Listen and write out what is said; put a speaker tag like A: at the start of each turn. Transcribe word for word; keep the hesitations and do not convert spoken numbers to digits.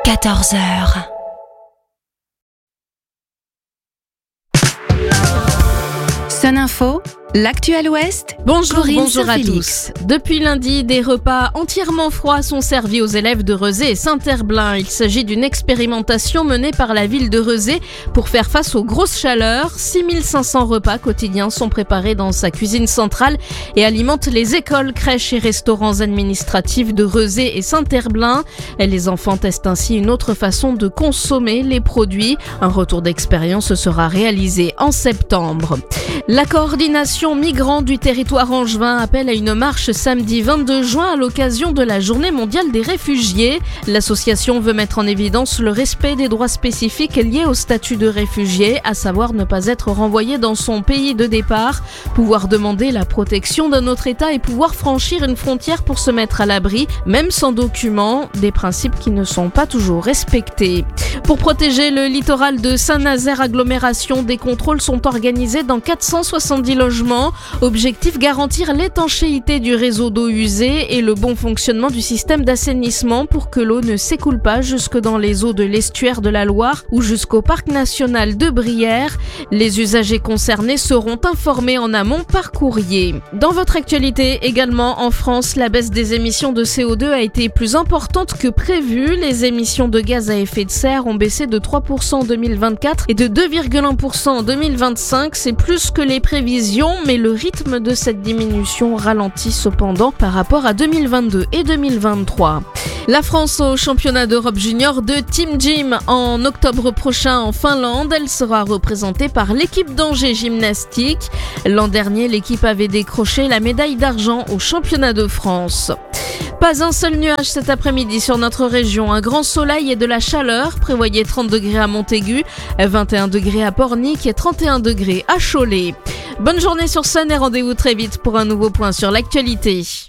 A: quatorze heures. Sun Info, l'actuel Ouest.
B: Bonjour,
A: Corinne
B: bonjour à
A: Saint-Félix.
B: tous. Depuis lundi, des repas entièrement froids sont servis aux élèves de Rezé et Saint-Herblain. Il s'agit d'une expérimentation menée par la ville de Rezé pour faire face aux grosses chaleurs. six mille cinq cents repas quotidiens sont préparés dans sa cuisine centrale et alimentent les écoles, crèches et restaurants administratifs de Rezé et Saint-Herblain. Les enfants testent ainsi une autre façon de consommer les produits. Un retour d'expérience sera réalisé en septembre. La coordination migrants du territoire angevin appelle à une marche samedi vingt-deux juin à l'occasion de la Journée mondiale des réfugiés. L'association veut mettre en évidence le respect des droits spécifiques liés au statut de réfugié, à savoir ne pas être renvoyé dans son pays de départ, pouvoir demander la protection d'un autre État et pouvoir franchir une frontière pour se mettre à l'abri, même sans document, des principes qui ne sont pas toujours respectés. Pour protéger le littoral de Saint-Nazaire agglomération, des contrôles sont organisés dans quatre cent soixante-dix logements. Objectif, garantir l'étanchéité du réseau d'eau usée et le bon fonctionnement du système d'assainissement pour que l'eau ne s'écoule pas jusque dans les eaux de l'estuaire de la Loire ou jusqu'au parc national de Brière. Les usagers concernés seront informés en amont par courrier. Dans votre actualité également, en France, la baisse des émissions de C O deux a été plus importante que prévu. Les émissions de gaz à effet de serre ont baissé de trois pour cent en deux mille vingt-quatre et de deux virgule un pour cent en deux mille vingt-cinq. C'est plus que les prévisions, mais le rythme de cette diminution ralentit cependant par rapport à deux mille vingt-deux et deux mille vingt-trois. La France au championnat d'Europe junior de Team Gym en octobre prochain en Finlande. Elle sera représentée par l'équipe d'Angers Gymnastique. L'an dernier, l'équipe avait décroché la médaille d'argent au championnat de France. Pas un seul nuage cet après-midi sur notre région. Un grand soleil et de la chaleur. Prévoyez trente degrés à Montaigu, vingt et un degrés à Pornic et trente et un degrés à Cholet. Bonne journée sur Sun et rendez-vous très vite pour un nouveau point sur l'actualité.